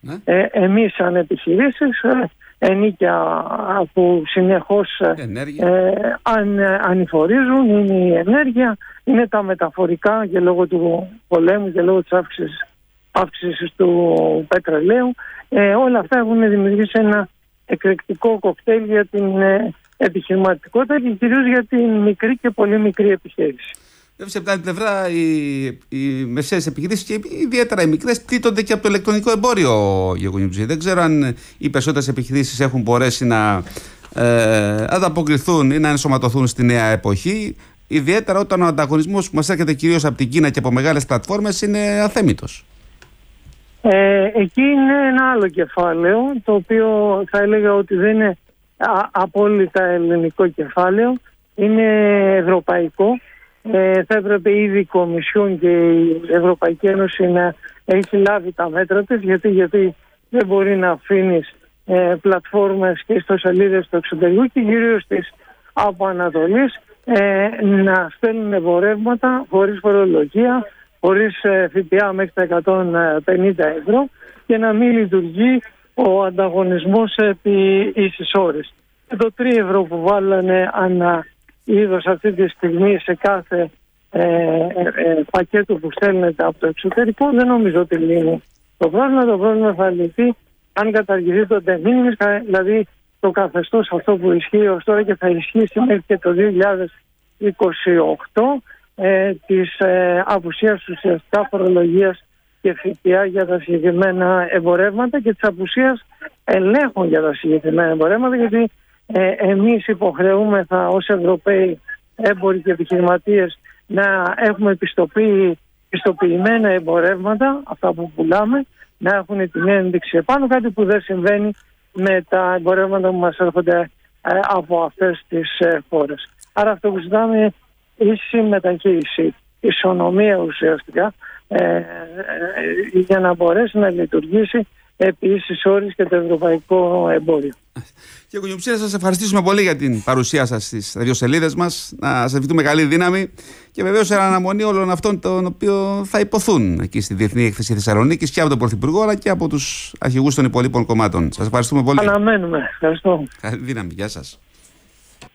Ναι. Εμείς σαν επιχειρήσεις, ενίκια που συνεχώς ανηφορίζουν, είναι η ενέργεια, είναι τα μεταφορικά και λόγω του πολέμου και λόγω της αύξησης του πετρελαίου. Όλα αυτά έχουν δημιουργήσει ένα εκρηκτικό κοκτέιλ για την επιχειρηματικότητα και κυρίως για την μικρή και πολύ μικρή επιχείρηση. Βέβαια, από την άλλη πλευρά, οι μεσαίες επιχειρήσεις και ιδιαίτερα οι μικρές πλήττονται και από το ηλεκτρονικό εμπόριο, Γεωργιούπτου. Δεν ξέρω αν οι περισσότερες επιχειρήσεις έχουν μπορέσει να ανταποκριθούν ή να ενσωματωθούν στη νέα εποχή. Ιδιαίτερα όταν ο ανταγωνισμός που μας έρχεται κυρίως από την Κίνα και από μεγάλες πλατφόρμες είναι αθέμητος. Εκεί είναι ένα άλλο κεφάλαιο, το οποίο θα έλεγα ότι δεν είναι απόλυτα ελληνικό κεφάλαιο, είναι ευρωπαϊκό. Θα έπρεπε ήδη η Κομισιόν και η Ευρωπαϊκή Ένωση να έχει λάβει τα μέτρα της, γιατί δεν μπορεί να αφήνεις πλατφόρμες και ιστοσελίδες του εξωτερικού και κυρίως της από Ανατολής να στέλνουν εμπορεύματα χωρίς φορολογία, χωρίς ΦΠΑ μέχρι τα 150 ευρώ και να μην λειτουργεί ο ανταγωνισμός επί ίσης ώρες. Το 3 ευρώ που βάλανε ανά είδος αυτή τη στιγμή σε κάθε πακέτο που στέλνεται από το εξωτερικό, δεν νομίζω ότι λύνει το πρόβλημα. Το πρόβλημα θα λυθεί αν καταργηθεί το de minimis, δηλαδή το καθεστώς αυτό που ισχύει ως τώρα και θα ισχύσει μέχρι και το 2028 της απουσίας ουσιαστικά φορολογίας και ΦΠΑ για τα συγκεκριμένα εμπορεύματα και της απουσίας ελέγχων για τα συγκεκριμένα εμπορεύματα, γιατί εμείς υποχρεούμεθα ως Ευρωπαίοι έμποροι και επιχειρηματίες να έχουμε πιστοποιημένα εμπορεύματα, αυτά που πουλάμε, να έχουν την ένδειξη επάνω, κάτι που δεν συμβαίνει με τα εμπορεύματα που μας έρχονται από αυτές τις χώρες. Άρα αυτό που ζητάμε ίση μεταχείριση, ισονομία ουσιαστικά, για να μπορέσει να λειτουργήσει επί ίσης όρης και το ευρωπαϊκό εμπόριο. Και Γεωργιούπτου, να σας ευχαριστήσουμε πολύ για την παρουσία σας στις δύο σελίδες μας. Να σας ευχηθούμε καλή δύναμη και βεβαίως σε αναμονή όλων αυτών των οποίων θα υποθούν εκεί στη Διεθνή Έκθεση Θεσσαλονίκης και από τον Πρωθυπουργό αλλά και από τους αρχηγούς των υπολείπων κομμάτων. Σας ευχαριστούμε πολύ. Αναμένουμε. Ευχαριστώ. Καλή δύναμη. Γεια σας.